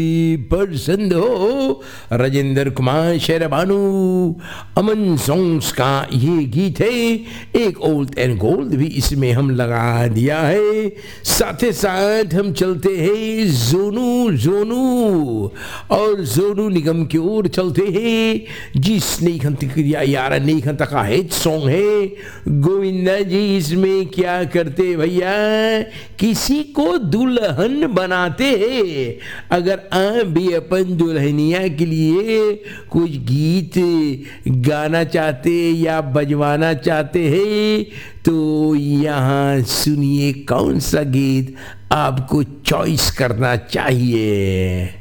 पसंद हो राजेंद्र कुमार शेरबानू अमन सॉन्ग्स का ये गीत है। एक ओल्ड एंड गोल्ड भी इसमें हम लगा दिया है। साथ ही साथ हम चलते हैं जोनू जोनू और जोनू निगम की ओर चलते हैं। जिस यार नहीं खंता का हिट सॉन्ग है गोविंदा जी। इसमें क्या करते भैया, किसी को दुल्हन बनाते हैं। अगर आप भी अपन दुल्हनिया के लिए कुछ गीत गाना चाहते या बजवाना चाहते हैं तो यहाँ सुनिए कौन सा गीत आपको चॉइस करना चाहिए।